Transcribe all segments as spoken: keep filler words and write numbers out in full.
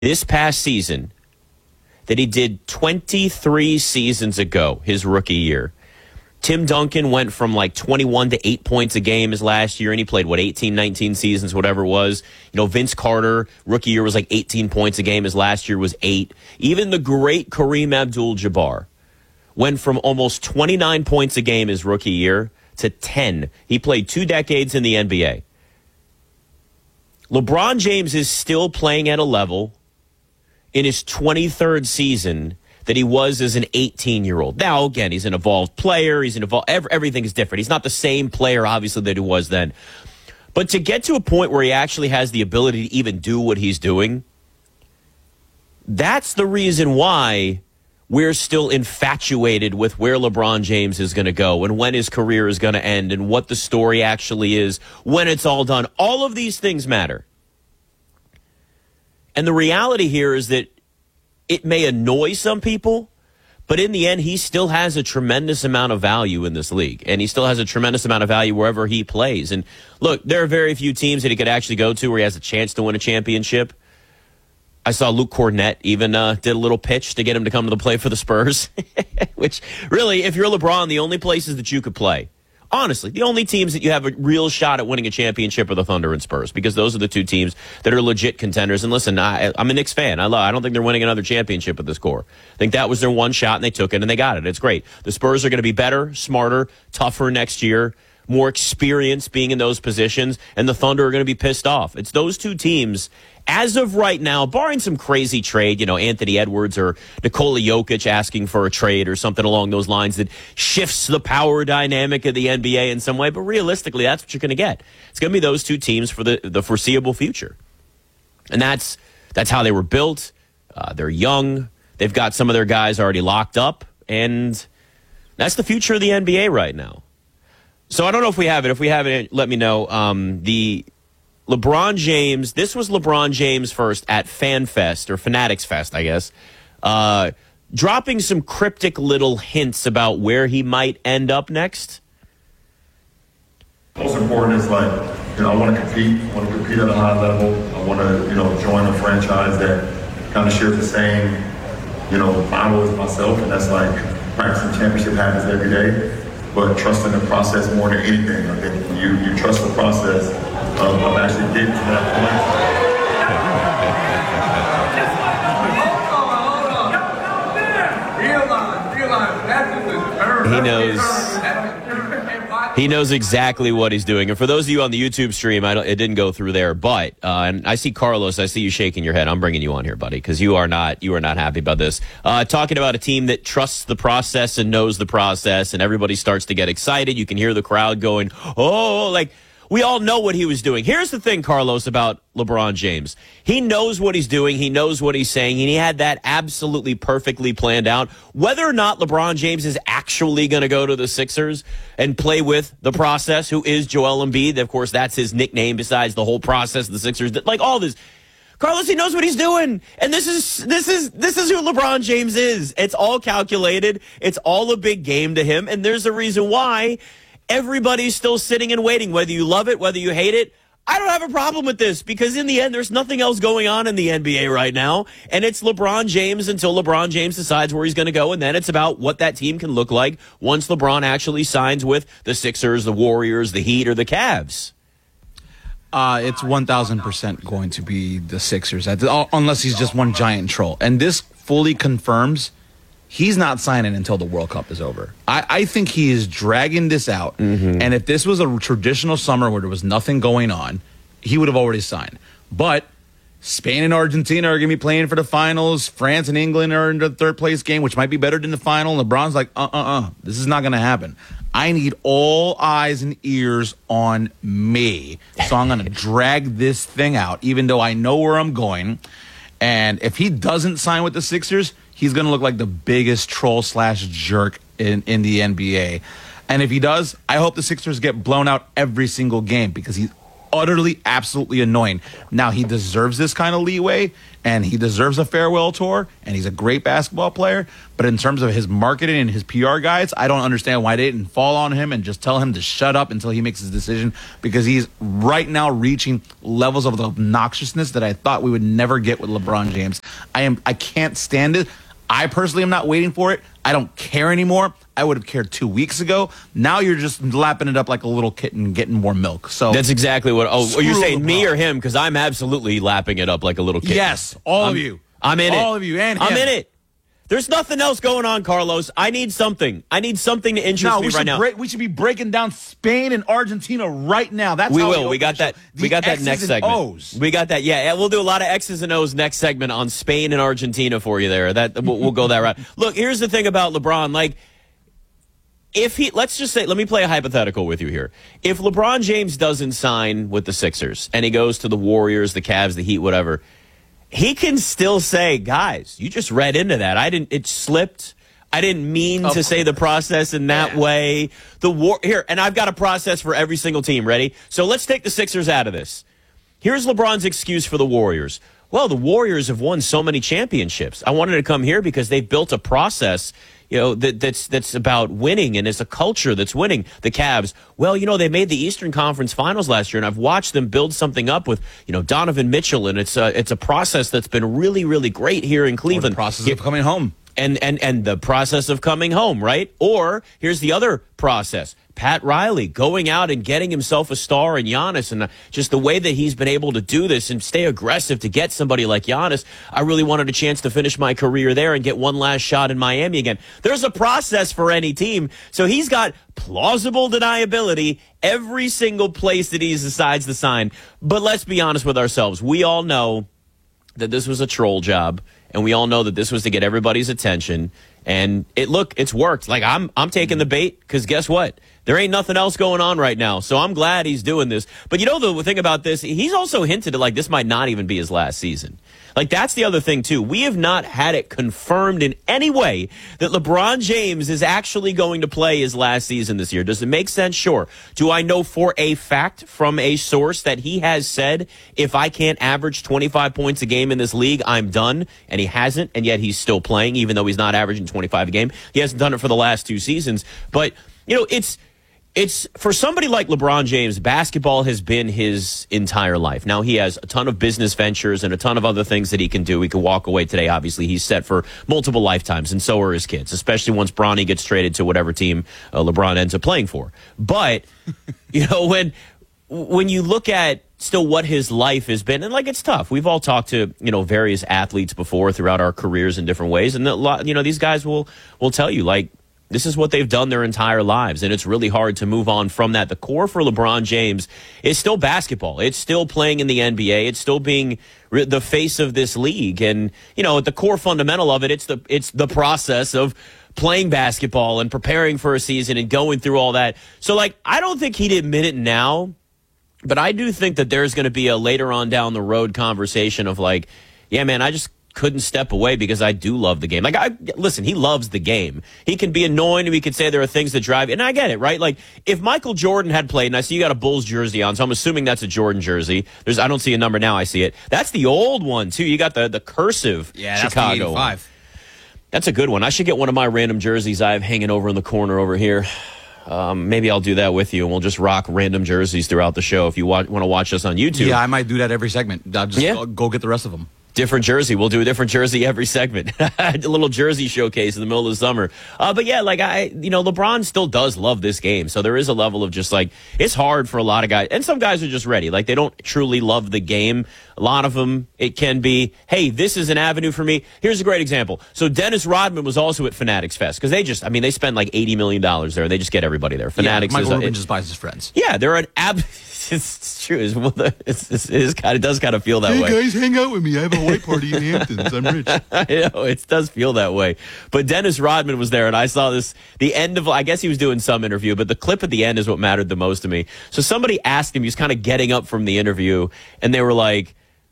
this past season that he did twenty-three seasons ago, his rookie year. Tim Duncan went from like twenty-one to eight points a game his last year, and he played, what, eighteen, nineteen seasons, whatever it was. You know, Vince Carter, rookie year was like eighteen points a game. His last year was eight. Even the great Kareem Abdul-Jabbar went from almost twenty-nine points a game his rookie year to ten. He played two decades in the N B A. LeBron James is still playing at a level in his twenty-third season that he was as an eighteen-year-old. Now, again, he's an evolved player. He's an evolved, everything is different. He's not the same player, obviously, that he was then. But to get to a point where he actually has the ability to even do what he's doing, that's the reason why we're still infatuated with where LeBron James is going to go and when his career is going to end and what the story actually is when it's all done. All of these things matter. And the reality here is that it may annoy some people, but in the end, he still has a tremendous amount of value in this league, and he still has a tremendous amount of value wherever he plays. And look, there are very few teams that he could actually go to where he has a chance to win a championship. I saw Luke Cornett even uh, did a little pitch to get him to come to the play for the Spurs, which really, if you're LeBron, the only places that you could play, honestly, the only teams that you have a real shot at winning a championship are the Thunder and Spurs, because those are the two teams that are legit contenders. And listen, I, I'm a Knicks fan. I, love, I don't think they're winning another championship with this core. I think that was their one shot, and they took it, and they got it. It's great. The Spurs are going to be better, smarter, tougher next year, more experience being in those positions, and the Thunder are going to be pissed off. It's those two teams, as of right now, barring some crazy trade, you know, Anthony Edwards or Nikola Jokic asking for a trade or something along those lines that shifts the power dynamic of the N B A in some way. But realistically, that's what you're going to get. It's going to be those two teams for the, the foreseeable future. And that's that's how they were built. Uh, they're young. They've got some of their guys already locked up. And that's the future of the N B A right now. So I don't know if we have it. If we have it, let me know. Um, the LeBron James, this was LeBron James first at FanFest, or Fanatics Fest, I guess, uh, dropping some cryptic little hints about where he might end up next. Most important is, like, you know, I want to compete. I want to compete at a high level. I want to, you know, join a franchise that kind of shares the same, you know, motto as myself, and that's like practicing championship habits every day, but trusting the process more than anything. I think when you, you trust the process of, of actually getting to that point. He knows. He knows exactly what he's doing. And for those of you on the YouTube stream, I don't, it didn't go through there, but uh, and I see Carlos. I see you shaking your head. I'm bringing you on here, buddy, because you are not you are not happy about this. Uh, talking about a team that trusts the process and knows the process, and everybody starts to get excited. You can hear the crowd going, "Oh!" Like, we all know what he was doing. Here's the thing, Carlos, about LeBron James. He knows what he's doing. He knows what he's saying. And he had that absolutely perfectly planned out. Whether or not LeBron James is actually going to go to the Sixers and play with the process, who is Joel Embiid. Of course, that's his nickname besides the whole process of the Sixers. Like all this. Carlos, he knows what he's doing. And this is this is this is who LeBron James is. It's all calculated. It's all a big game to him. And there's a reason why. Everybody's still sitting and waiting, whether you love it, whether you hate it. I don't have a problem with this, because in the end, there's nothing else going on in the N B A right now. And it's LeBron James until LeBron James decides where he's going to go. And then it's about what that team can look like once LeBron actually signs with the Sixers, the Warriors, the Heat, or the Cavs. Uh, it's one thousand percent going to be the Sixers, unless he's just one giant troll. And this fully confirms he's not signing until the World Cup is over. I, I think he is dragging this out. Mm-hmm. And if this was a traditional summer where there was nothing going on, he would have already signed. But Spain and Argentina are going to be playing for the finals. France and England are in the third place game, which might be better than the final. LeBron's like, uh-uh-uh, this is not going to happen. I need all eyes and ears on me. So I'm going to drag this thing out, even though I know where I'm going. And if he doesn't sign with the Sixers, he's going to look like the biggest troll slash jerk in, in the N B A. And if he does, I hope the Sixers get blown out every single game, because he utterly, absolutely annoying. Now, he deserves this kind of leeway, and he deserves a farewell tour, and he's a great basketball player. But in terms of his marketing and his P R guys, I don't understand why they didn't fall on him and just tell him to shut up until he makes his decision, because he's right now reaching levels of obnoxiousness that I thought we would never get with LeBron James. I am I can't stand it. I personally am not waiting for it. I don't care anymore. I would have cared two weeks ago. Now you're just lapping it up like a little kitten getting more milk. So that's exactly what. Oh, you're saying LeBron. Me or him? Because I'm absolutely lapping it up like a little kitten. Yes, all I'm, of you. I'm in all it. All of you and him. I'm in it. There's nothing else going on, Carlos. I need something. I need something to interest no, me we right now. Break, we should be breaking down Spain and Argentina right now. That's we how will. We, we got that. We got that X's next and segment. O's. We got that. Yeah, we'll do a lot of X's and O's next segment on Spain and Argentina for you there. That we'll, we'll go that route. Look, here's the thing about LeBron. Like, if he, let's just say, let me play a hypothetical with you here. If LeBron James doesn't sign with the Sixers and he goes to the Warriors, the Cavs, the Heat, whatever, he can still say, guys, you just read into that. I didn't, it slipped. I didn't mean Of to say the process in that Yeah. way. The war here, and I've got a process for every single team. Ready? So let's take the Sixers out of this. Here's LeBron's excuse for the Warriors. Well, the Warriors have won so many championships. I wanted to come here because they've built a process, you know, that, that's that's about winning, and it's a culture that's winning. The Cavs, well, you know, they made the Eastern Conference Finals last year, and I've watched them build something up with, you know, Donovan Mitchell, and it's a, it's a process that's been really, really great here in Or Cleveland. the process of coming home. And, and, and the process of coming home, right? Or here's the other process. Pat Riley going out and getting himself a star in Giannis, and just the way that he's been able to do this and stay aggressive to get somebody like Giannis. I really wanted a chance to finish my career there and get one last shot in Miami again. There's a process for any team. So he's got plausible deniability every single place that he decides to sign. But let's be honest with ourselves. We all know that this was a troll job. And we all know that this was to get everybody's attention. And it look, it's worked. Like, I'm I'm taking the bait because guess what? There ain't nothing else going on right now. So I'm glad he's doing this. But you know the thing about this, he's also hinted at like this might not even be his last season. Like, that's the other thing, too. We have not had it confirmed in any way that LeBron James is actually going to play his last season this year. Does it make sense? Sure. Do I know for a fact from a source that he has said, if I can't average twenty-five points a game in this league, I'm done? And he hasn't, and yet he's still playing, even though he's not averaging twenty-five a game. He hasn't done it for the last two seasons. But, you know, it's... It's for somebody like LeBron James, basketball has been his entire life. Now, he has a ton of business ventures and a ton of other things that he can do. He can walk away today. Obviously, he's set for multiple lifetimes, and so are his kids, especially once Bronny gets traded to whatever team uh, LeBron ends up playing for. But, you know, when when you look at still what his life has been, and like, it's tough. We've all talked to, you know, various athletes before throughout our careers in different ways, and a lot, you know, these guys will will tell you, like, this is what they've done their entire lives, and it's really hard to move on from that. The core for LeBron James is still basketball. It's still playing in the N B A. It's still being the face of this league. And, you know, at the core fundamental of it, it's the it's the process of playing basketball and preparing for a season and going through all that. So, like, I don't think he'd admit it now, but I do think that there's going to be a later on down the road conversation of, like, yeah, man, I just couldn't step away because I do love the game. Like, I listen, he loves the game. He can be annoying, and we could say there are things that drive, and I get it, right? Like, if Michael Jordan had played, and I see you got a Bulls jersey on, so I'm assuming that's a Jordan jersey. There's, I don't see a number now. I see it. That's the old one too. You got the the cursive Yeah, that's Chicago. the eighty-five. That's a good one. I should get one of my random jerseys I have hanging over in the corner over here. Um, maybe I'll do that with you, and we'll just rock random jerseys throughout the show if you wa- want to watch us on YouTube. Yeah, I might do that every segment. I'll just Yeah. go, go get the rest of them. Different jersey. We'll do a different jersey every segment. A little jersey showcase in the middle of the summer. Uh, but yeah, like I, you know, LeBron still does love this game. So there is a level of just like, it's hard for a lot of guys. And some guys are just ready. Like, they don't truly love the game. A lot of them, it can be, hey, this is an avenue for me. Here's a great example. So Dennis Rodman was also at Fanatics Fest because they just, I mean, they spend like eighty million dollars there. They just get everybody there. Fanatics yeah, Michael is Rubin it, just buys his friends. Yeah, they're an ab. It's true. It's, it's, it's, it, is kind of, it does kind of feel that Hey way. guys, hang out with me. I have a white party in Hamptons. I'm rich. I know, it does feel that way. But Dennis Rodman was there, and I saw this, the end of, I guess he was doing some interview, but the clip at the end is what mattered the most to me. So somebody asked him, he was kind of getting up from the interview, and they were like,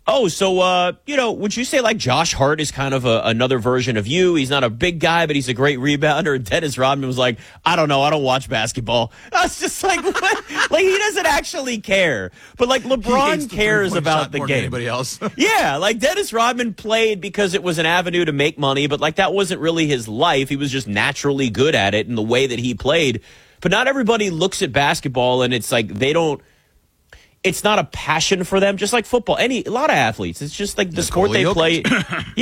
Oh, so, uh, you know, would you say like Josh Hart is kind of a, another version of you? He's not a big guy, but he's a great rebounder. And Dennis Rodman was like, I don't know. I don't watch basketball. I was just like, what? Like, he doesn't actually care. But like LeBron cares about the game. Anybody else? Yeah, like Dennis Rodman played because it was an avenue to make money, but like that wasn't really his life. He was just naturally good at it in the way that he played. But not everybody looks at basketball and it's like they don't. It's not a passion for them, just like football. Any a lot of athletes, it's just like the Yeah, sport they Jokic. play.